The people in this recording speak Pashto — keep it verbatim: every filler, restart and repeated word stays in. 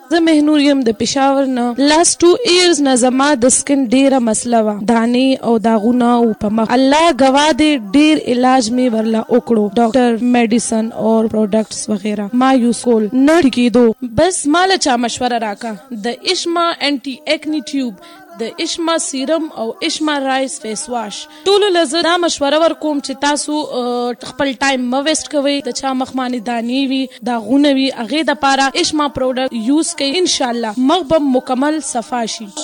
زه مهنور یم د پېښور نه. لاست ټو ایئرز نه زما د سکن ډېره مسله وه، دانې او داغونه او په مخ. الله ګواه دی ډېر علاج مې ورله وکړو، ډاکټر، میډیسن او پروډکټس وغیره ما یوز کول، نه ټیکېدو. بس ماله چا مشوره راکا د اشما انټي ایکنی ټیوب، د اشما سیرم او اشما رایس فیس واش. ټولو له زه دا مشوره ورکوم چې تاسو خپل ټایم مه ویسټ کوئ. د چا مخ باندې دانې وي، داغونه وي، هغې دپاره اشما پروډکټ یوز کوئ، انشاءالله مخ به مکمل صفا شي.